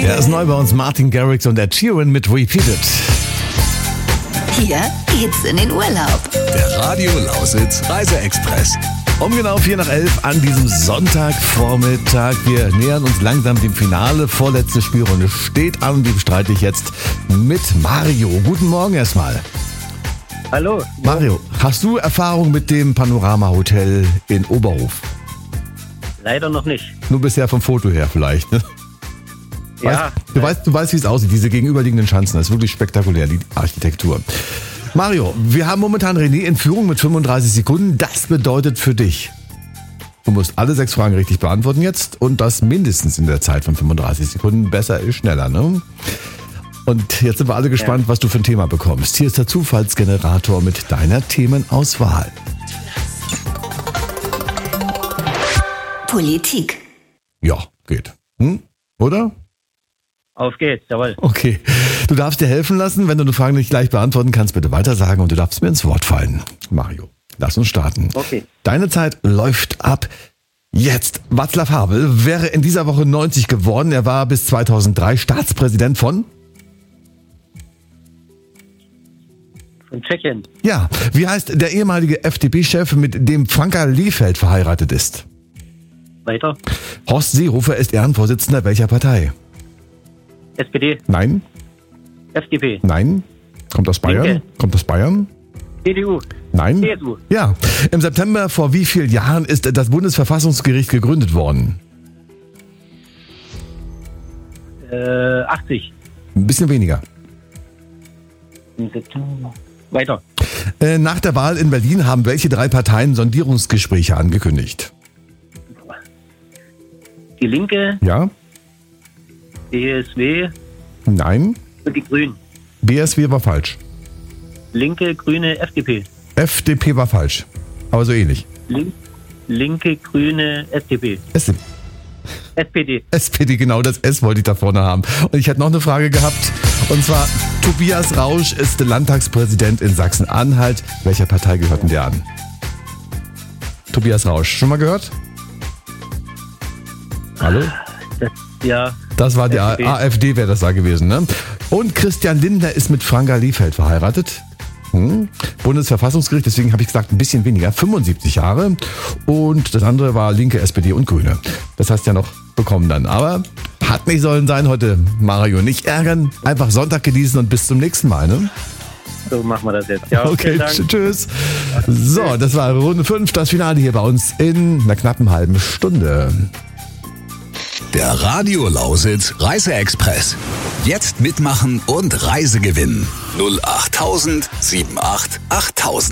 Er ist neu bei uns, Martin Garrix und Ed Sheeran mit Repeated. Hier geht's in den Urlaub. Der Radio Lausitz Reise-Express. Um genau 11:04 an diesem Sonntagvormittag. Wir nähern uns langsam dem Finale. Vorletzte Spielrunde steht an und die bestreite ich jetzt mit Mario. Guten Morgen erstmal. Hallo. Mario, hast du Erfahrung mit dem Panorama-Hotel in Oberhof? Leider noch nicht. Nur bisher vom Foto her vielleicht, ne? Ja. Du weißt, wie es aussieht, diese gegenüberliegenden Schanzen. Das ist wirklich spektakulär, die Architektur. Mario, wir haben momentan René in Führung mit 35 Sekunden. Das bedeutet für dich, du musst alle 6 Fragen richtig beantworten jetzt und das mindestens in der Zeit von 35 Sekunden. Besser ist schneller, ne? Und jetzt sind wir alle gespannt, was du für ein Thema bekommst. Hier ist der Zufallsgenerator mit deiner Themenauswahl. Politik. Ja, geht. Oder? Auf geht's, jawohl. Okay. Du darfst dir helfen lassen. Wenn du eine Frage nicht gleich beantworten kannst, bitte weitersagen und du darfst mir ins Wort fallen. Mario, lass uns starten. Okay. Deine Zeit läuft ab jetzt. Václav Havel wäre in dieser Woche 90 geworden. Er war bis 2003 Staatspräsident von? Von Tschechien. Ja. Wie heißt der ehemalige FDP-Chef, mit dem Franka Liefeld verheiratet ist? Weiter. Horst Seehofer ist Ehrenvorsitzender welcher Partei? SPD. Nein. FDP. Nein. Kommt aus Bayern? Linke. Kommt aus Bayern? CDU. Nein. CSU. Ja. Im September vor wie vielen Jahren ist das Bundesverfassungsgericht gegründet worden? 80. Ein bisschen weniger. Im September. Weiter. Nach der Wahl in Berlin haben welche 3 Parteien Sondierungsgespräche angekündigt? Die Linke, Ja? BSW Nein? und die Grünen. BSW war falsch. Linke, Grüne, FDP. FDP war falsch. Aber so ähnlich. Linke, Grüne, SDP. SPD. SPD, genau, das S wollte ich da vorne haben. Und ich hätte noch eine Frage gehabt. Und zwar, Tobias Rausch ist Landtagspräsident in Sachsen-Anhalt. Welcher Partei gehört denn der an? Tobias Rausch, schon mal gehört? Hallo? Ja. Das war die FDP. AfD, wäre das da gewesen, ne? Und Christian Lindner ist mit Franka Liefeld verheiratet. Bundesverfassungsgericht, deswegen habe ich gesagt, ein bisschen weniger, 75 Jahre. Und das andere war Linke, SPD und Grüne. Das hast du ja noch bekommen dann. Aber hat nicht sollen sein heute, Mario. Nicht ärgern, einfach Sonntag genießen und bis zum nächsten Mal, ne? So machen wir das jetzt. Ja, Okay, vielen Dank. tschüss. So, das war Runde 5, das Finale hier bei uns in einer knappen halben Stunde. Der Radio Lausitz Reise-Express. Jetzt mitmachen und Reise gewinnen. 08000 78 8000.